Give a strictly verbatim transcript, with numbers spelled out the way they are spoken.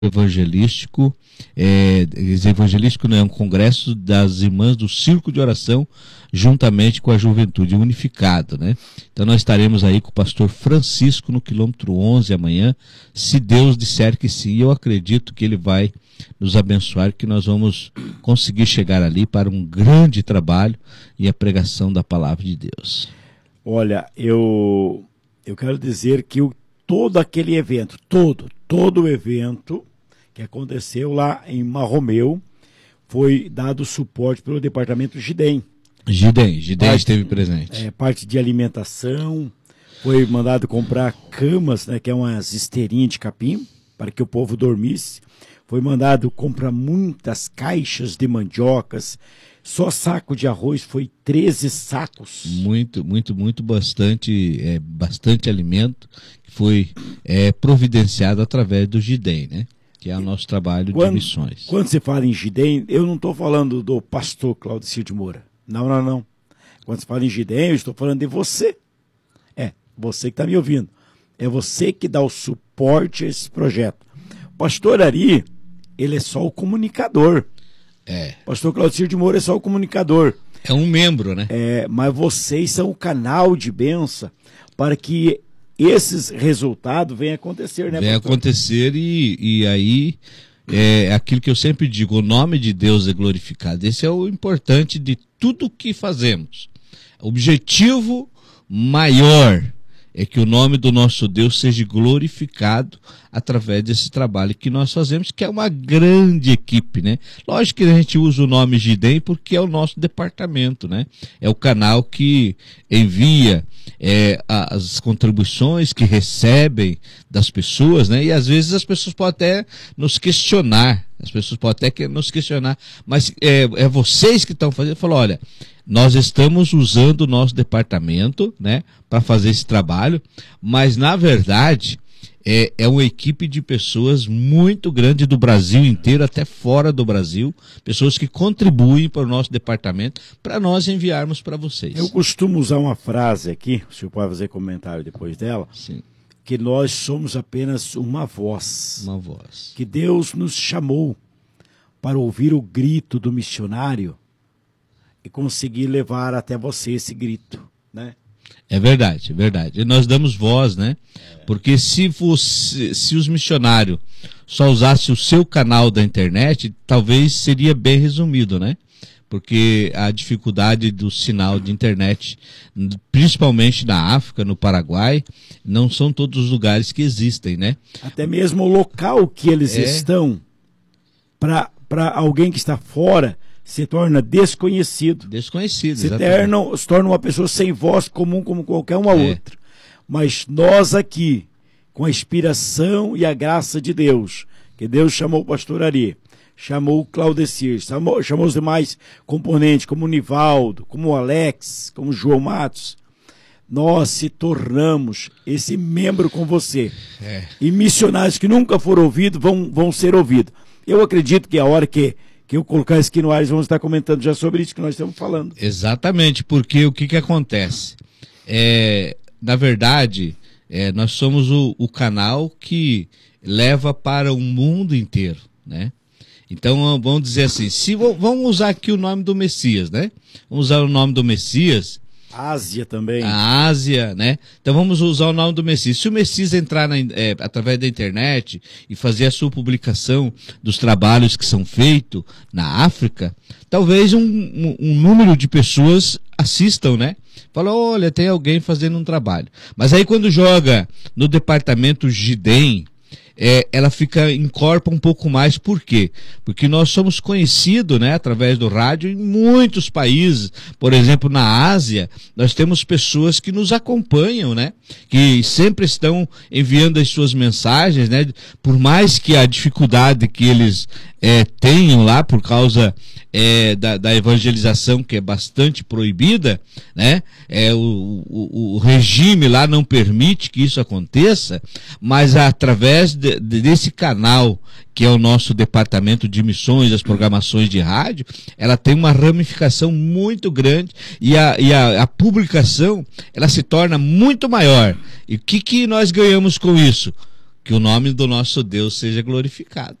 evangelístico, é, evangelístico não é um congresso das irmãs do Círculo de Oração, juntamente com a Juventude Unificada, né? Então nós estaremos aí com o pastor Francisco no quilômetro onze amanhã, se Deus disser que sim. Eu acredito que ele vai nos abençoar, que nós vamos conseguir chegar ali para um grande trabalho e a pregação da palavra de Deus. Olha, eu, eu quero dizer que o, todo aquele evento, todo, todo o evento que aconteceu lá em Marromeu, foi dado suporte pelo departamento Gidem. Gidem, Gidem esteve presente. É, parte de alimentação, foi mandado comprar camas, né, que é umas esteirinhas de capim, para que o povo dormisse. Foi mandado comprar muitas caixas de mandiocas. Só saco de arroz foi treze sacos. Muito, muito, muito, bastante, é, bastante alimento que foi é, providenciado através do Gidem, né? Que é o nosso trabalho quando, de missões. Quando você fala em Gidem, eu não estou falando do pastor Claudicir de Moura. Não, não, não. Quando você fala em Gidem, eu estou falando de você. É, você que está me ouvindo. É você que dá o suporte a esse projeto. O pastor Ari, ele é só o comunicador. É. O pastor Claudicir de Moura é só o comunicador. É um membro, né? É, mas vocês são o canal de bênção para que esses resultados venham acontecer, né, Vem pastor? acontecer e, e aí é aquilo que eu sempre digo, o nome de Deus é glorificado. Esse é o importante de tudo que fazemos. O objetivo maior é que o nome do nosso Deus seja glorificado através desse trabalho que nós fazemos, que é uma grande equipe, né? Lógico que a gente usa o nome Gidem porque é o nosso departamento, né? É o canal que envia é, as contribuições que recebem das pessoas, né? E às vezes as pessoas podem até nos questionar, as pessoas podem até nos questionar, mas é, é vocês que estão fazendo. Falou, olha, nós estamos usando o nosso departamento, né, para fazer esse trabalho, mas na verdade é, é uma equipe de pessoas muito grande do Brasil inteiro, até fora do Brasil, pessoas que contribuem para o nosso departamento, para nós enviarmos para vocês. Eu costumo usar uma frase aqui, o senhor pode fazer comentário depois dela. Sim. Que nós somos apenas uma voz. Uma voz. Que Deus nos chamou para ouvir o grito do missionário e conseguir levar até você esse grito, né? É verdade, é verdade. E nós damos voz, né? É. Porque se, você, se os missionários só usassem o seu canal da internet, talvez seria bem resumido, né? Porque a dificuldade do sinal de internet, principalmente na África, no Paraguai, não são todos os lugares que existem, né? Até mesmo o local que eles é. estão, para alguém que está fora, se torna desconhecido. Desconhecido, se torna, se torna uma pessoa sem voz comum como qualquer uma é. outra. Mas nós aqui, com a inspiração e a graça de Deus, que Deus chamou o pastor Ari, chamou o Claudecir, chamou, chamou os demais componentes, como o Nivaldo, como o Alex, como o João Matos, nós se tornamos esse membro com você. É. E missionários que nunca foram ouvidos vão, vão ser ouvidos. Eu acredito que a hora que que eu colocar isso aqui no ar, eles vão estar comentando já sobre isso que nós estamos falando. Exatamente, porque o que que acontece? É, na verdade, é, nós somos o, o canal que leva para o mundo inteiro, né? Então, vamos dizer assim, se vamos usar aqui o nome do Messias, né? Vamos usar o nome do Messias. Ásia também. A Ásia, né? Então vamos usar o nome do Messias. Se o Messias entrar na, é, através da internet e fazer a sua publicação dos trabalhos que são feitos na África, talvez um, um, um número de pessoas assistam, né? Fala, olha, tem alguém fazendo um trabalho. Mas aí quando joga no departamento Gidem, É, ela fica, encorpa um pouco mais. Por quê? Porque nós somos conhecidos, né, através do rádio em muitos países. Por exemplo, na Ásia, nós temos pessoas que nos acompanham, né, que sempre estão enviando as suas mensagens, né, por mais que a dificuldade que eles é, tenham lá por causa é, da, da evangelização, que é bastante proibida, né, é, o, o, o regime lá não permite que isso aconteça, mas através de, de, desse canal, que é o nosso departamento de missões, as programações de rádio, ela tem uma ramificação muito grande e a, e a, a publicação, ela se torna muito maior. E o que, que nós ganhamos com isso? Que o nome do nosso Deus seja glorificado.